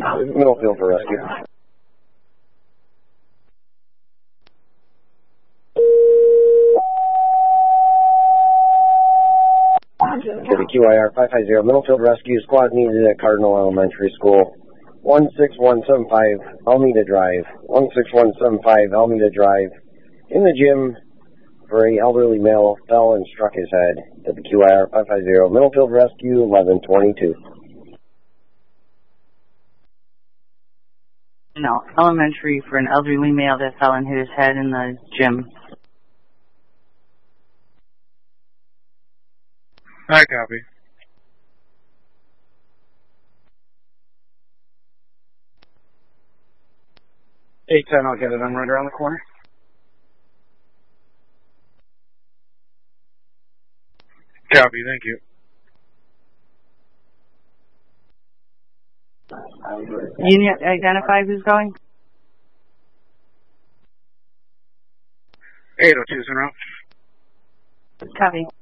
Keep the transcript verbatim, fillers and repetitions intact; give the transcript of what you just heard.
Middlefield for rescue. To the Q I R five five zero, Middlefield Rescue Squad needed at Cardinal Elementary School. one six one seven five, Alameda Drive. one six one seven five, Alameda Drive. In the gym, for a elderly male, fell and struck his head. To the Q I R five five zero, Middlefield Rescue, eleven twenty-two. No, elementary for an elderly male that fell and hit his head in the gym. I copy. eight ten, I'll get it. I'm right around the corner. Copy, thank you. You need to identify who's going? eight oh two's en route. Copy.